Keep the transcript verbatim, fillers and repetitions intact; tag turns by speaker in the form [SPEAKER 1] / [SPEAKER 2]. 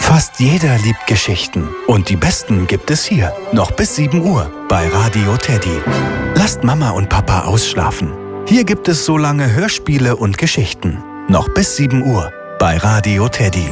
[SPEAKER 1] Fast jeder liebt Geschichten. Und die besten gibt es hier. Noch bis sieben Uhr bei Radio Teddy. Lasst Mama und Papa ausschlafen. Hier gibt es so lange Hörspiele und Geschichten. Noch bis sieben Uhr bei Radio Teddy.